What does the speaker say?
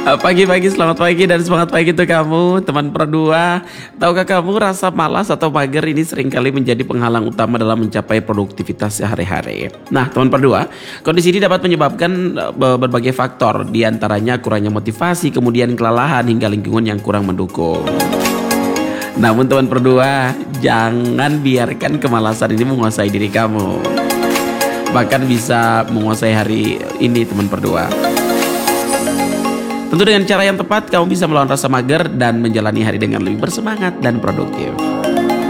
Pagi-pagi, selamat pagi dan semangat pagi untuk kamu, teman perdua. Tahukah kamu rasa malas atau mager ini seringkali menjadi penghalang utama dalam mencapai produktivitas sehari-hari. Nah, teman perdua, kondisi ini dapat menyebabkan berbagai faktor, di antaranya kurangnya motivasi, kemudian kelelahan hingga lingkungan yang kurang mendukung. Namun teman perdua, jangan biarkan kemalasan ini menguasai diri kamu. Bahkan bisa menguasai hari ini teman perdua. Tentu dengan cara yang tepat kamu bisa melawan rasa mager dan menjalani hari dengan lebih bersemangat dan produktif.